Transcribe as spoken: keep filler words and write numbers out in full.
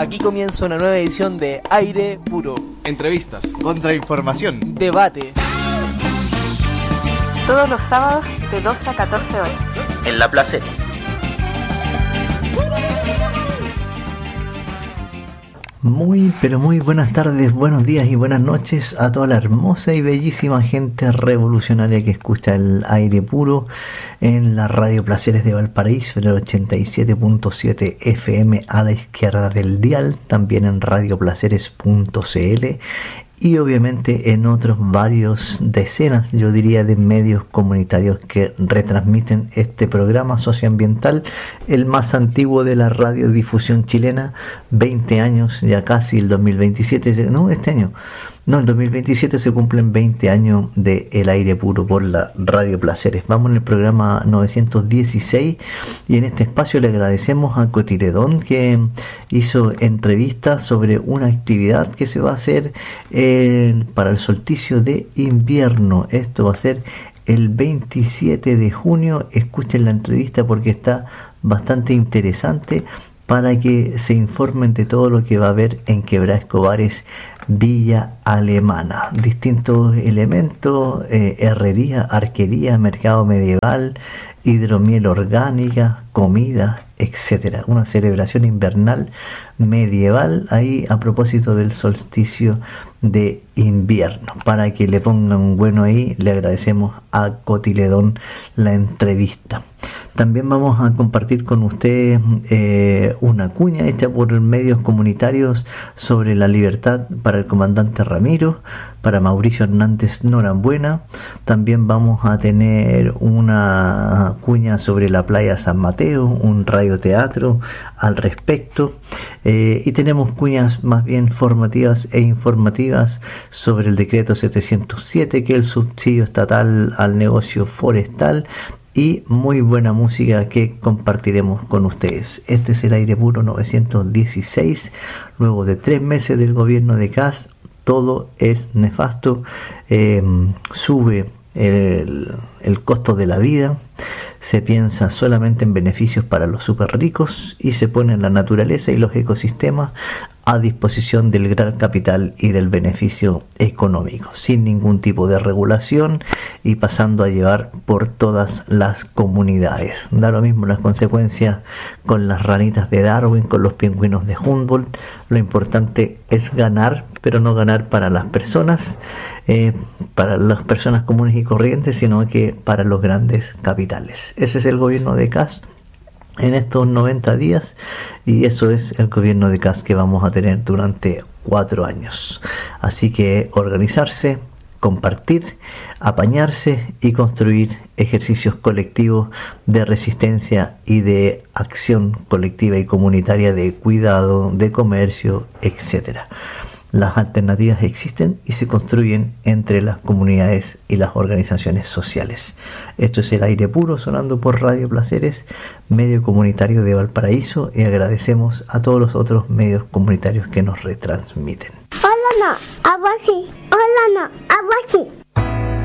Aquí comienza una nueva edición de Aire Puro. Entrevistas, contrainformación, debate. Todos los sábados de doce a catorce horas. En La Placera. Muy, pero muy buenas tardes, buenos días y buenas noches a toda la hermosa y bellísima gente revolucionaria que escucha el Aire Puro en la Radio Placeres de Valparaíso, en el ochenta y siete punto siete F M a la izquierda del dial, también en radio placeres punto c l y obviamente en otros varios decenas, yo diría, de medios comunitarios que retransmiten este programa socioambiental, el más antiguo de la radiodifusión chilena, veinte años, ya casi el dos mil veintisiete, no, este año, no, el dos mil veintisiete se cumplen veinte años de El Aire Puro por la Radio Placeres. Vamos en el programa novecientos dieciséis y en este espacio le agradecemos a Cotiledón que hizo entrevistas sobre una actividad que se va a hacer eh, para el solsticio de invierno. Esto va a ser el veintisiete de junio. Escuchen la entrevista porque está bastante interesante para que se informen de todo lo que va a haber en Quebrada Escobares, Villa Alemana. Distintos elementos, eh, herrería, arquería, mercado medieval, hidromiel orgánica, comida, etcétera. Una celebración invernal medieval ahí a propósito del solsticio de invierno. Para que le pongan un bueno ahí, le agradecemos a Cotiledón la entrevista. También vamos a compartir con ustedes eh, una cuña hecha por medios comunitarios sobre la libertad para el comandante Ramiro, para Mauricio Hernández Norambuena. También vamos a tener una cuña sobre la playa San Mateo, un radioteatro al respecto. Eh, y tenemos cuñas más bien formativas e informativas sobre el decreto setecientos siete, que es el subsidio estatal al negocio forestal, y muy buena música que compartiremos con ustedes. Este es el Aire Puro novecientos dieciséis. Luego de tres meses del gobierno de Kast, todo es nefasto. Eh, sube el, el costo de la vida, se piensa solamente en beneficios para los super ricos y se ponen la naturaleza y los ecosistemas a disposición del gran capital y del beneficio económico, sin ningún tipo de regulación y pasando a llevar por todas las comunidades. Da lo mismo las consecuencias con las ranitas de Darwin, con los pingüinos de Humboldt. Lo importante es ganar, pero no ganar para las personas, eh, para las personas comunes y corrientes, sino que para los grandes capitales. Ese es el gobierno de Kast en estos noventa días y eso es el gobierno de Kast que vamos a tener durante cuatro años. Así que organizarse, compartir, apañarse y construir ejercicios colectivos de resistencia y de acción colectiva y comunitaria de cuidado, de comercio, etcétera. Las alternativas existen y se construyen entre las comunidades y las organizaciones sociales. Esto es el Aire Puro sonando por Radio Placeres, medio comunitario de Valparaíso, y agradecemos a todos los otros medios comunitarios que nos retransmiten. Hola, no, algo así. Hola, no, algo así.